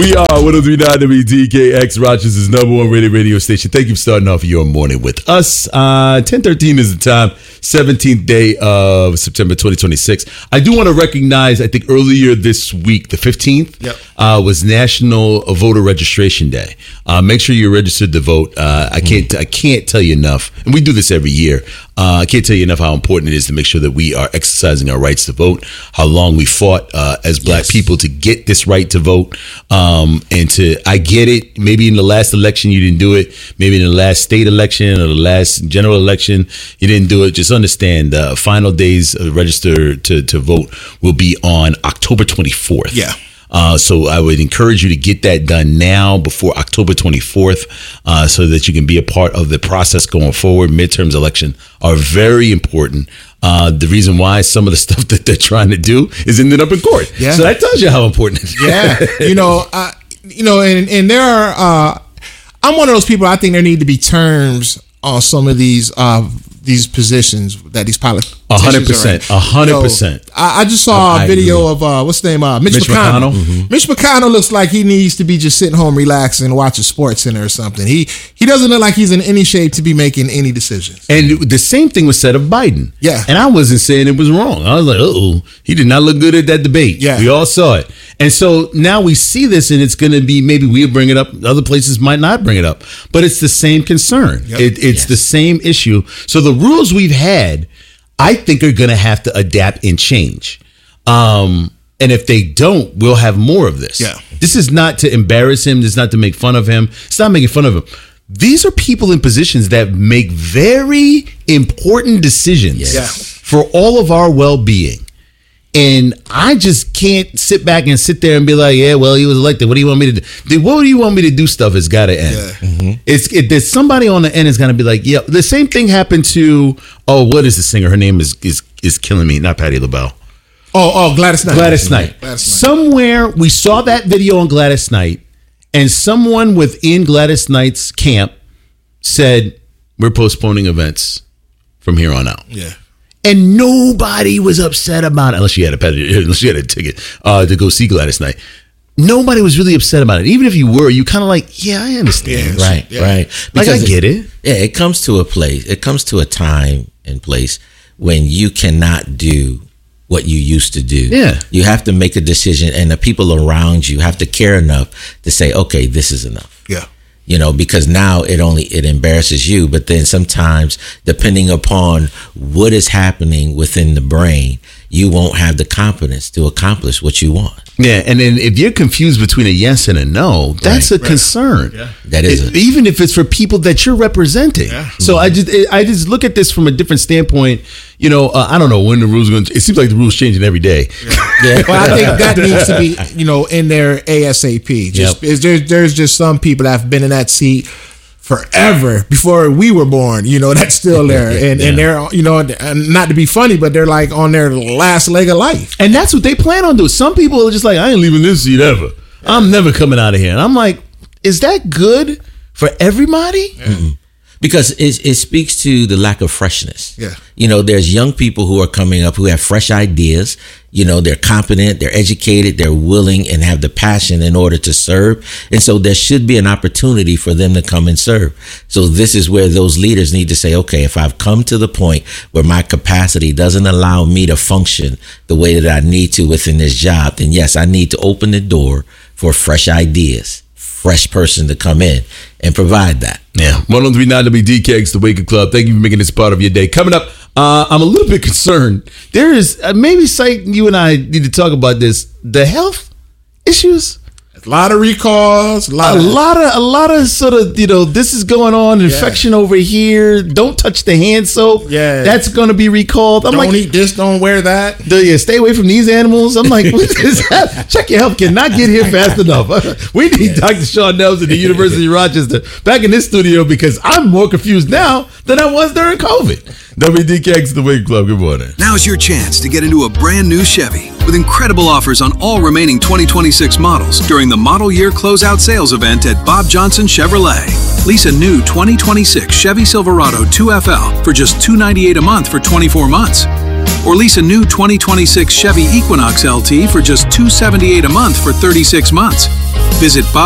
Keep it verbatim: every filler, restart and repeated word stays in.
We are one oh three point nine W D K X, Rochester's number one rated radio station. Thank you for starting off your morning with us. Uh, ten thirteen is the time, seventeenth day of September twenty twenty-six. I do want to recognize, I think earlier this week, the fifteenth, yep. uh, was National Voter Registration Day. Uh, make sure you're registered to vote. Uh, I can't I can't tell you enough, and we do this every year. Uh, I can't tell you enough how important it is to make sure that we are exercising our rights to vote, how long we fought uh, as black yes. people to get this right to vote. Um, and to, I get it, maybe in the last election you didn't do it, maybe in the last state election or the last general election you didn't do it. Just understand the uh, final days uh, register to, to vote will be on October twenty-fourth. Yeah. Uh, so I would encourage you to get that done now before October twenty-fourth, uh, so that you can be a part of the process going forward. Midterms election are very important. Uh, the reason why some of the stuff that they're trying to do is ended up in court. Yeah. So that tells you how important it is. Yeah. You know, I, you know, and, and there are, uh, I'm one of those people, I think there need to be terms on some of these, uh, these positions that these politicians A hundred percent, a hundred percent. I just saw I a video agree. of uh, what's the name? Uh, Mitch, Mitch McConnell. McConnell. Mm-hmm. Mitch McConnell looks like he needs to be just sitting home, relaxing, and watching Sports Center or something. He he doesn't look like he's in any shape to be making any decisions. And the same thing was said of Biden. Yeah. And I wasn't saying it was wrong. I was like, oh, he did not look good at that debate. Yeah. We all saw it. And so now we see this, and it's going to be, maybe we'll bring it up. Other places might not bring it up. But it's the same concern. Yep. It, it's Yes. the same issue. So the rules we've had, I think, are going to have to adapt and change. Um, and if they don't, we'll have more of this. Yeah. This is not to embarrass him. This is not to make fun of him. It's not making fun of him. These are people in positions that make very important decisions Yeah. for all of our well-being. And I just can't sit back and sit there and be like, yeah, well, he was elected. What do you want me to do? What do you want me to do stuff has got to end. Yeah. Mm-hmm. It's it, there's somebody on the end is going to be like, yeah, the same thing happened to, oh, what is the singer? Her name is is is killing me. Not Patti LaBelle. Oh, oh, Gladys Knight. Gladys Knight. Gladys Knight. Somewhere we saw that video on Gladys Knight, and someone within Gladys Knight's camp said, we're postponing events from here on out. Yeah. And nobody was upset about it, unless you had a unless you had a ticket uh, to go see Gladys Knight. Nobody was really upset about it. Even if you were, you kind of like, yeah, I understand. Yeah, Right, yeah. right. Like, I it- get it. Yeah, it comes to a place, it comes to a time and place when you cannot do what you used to do. Yeah. You have to make a decision, and the people around you have to care enough to say, okay, this is enough. Yeah. You know, because now it only, it embarrasses you, but then sometimes depending upon what is happening within the brain, you won't have the confidence to accomplish what you want. Yeah, and then if you're confused between a yes and a no, that's Right. a concern. Yeah. That is It- a- even if it's for people that you're representing. Yeah. So I just I just look at this from a different standpoint. You know, uh, I don't know when the rules are going to. It seems like the rules changing every day. Yeah. Well, I think that needs to be, you know, in there ASAP. Just Yep. is there, there's just some people that have been in that seat forever before we were born. You know, that's still there, and and they're, you know, and not to be funny, but they're like on their last leg of life. And that's what they plan on doing. Some people are just like, I ain't leaving this seat ever. I'm never coming out of here. And I'm like, is that good for everybody? Mm-mm. Because it, it speaks to the lack of freshness. Yeah. You know, there's young people who are coming up who have fresh ideas. You know, they're competent, they're educated, they're willing, and have the passion in order to serve. And so there should be an opportunity for them to come and serve. So this is where those leaders need to say, okay, if I've come to the point where my capacity doesn't allow me to function the way that I need to within this job, then yes, I need to open the door for fresh ideas, fresh person to come in and provide that. Yeah. one oh three point nine W D K X, the Wake Up Club. Thank you for making this part of your day. Coming up, uh, I'm a little bit concerned. There is, uh, maybe, Syke, you and I need to talk about this. The health issues. A lot of recalls, a lot, A of, lot of, a lot of sort of, you know, this is going on, infection over here. Don't touch the hand soap. Yeah. That's going to be recalled. I'm don't like, eat this, don't wear that. Do you stay away from these animals? I'm like, what is that? Check your health cannot get here fast enough. We need Doctor Sean Nelson at the University of Rochester back in this studio because I'm more confused now than I was during COVID. W D K X, the Wake Club. Good morning. Now's your chance to get into a brand new Chevy with incredible offers on all remaining twenty twenty-six models during the model year closeout sales event at Bob Johnson Chevrolet. Lease a new twenty twenty-six Chevy Silverado two F L for just two hundred ninety-eight dollars a month for twenty-four months. Or lease a new twenty twenty-six Chevy Equinox L T for just two hundred seventy-eight dollars a month for thirty-six months. Visit Bob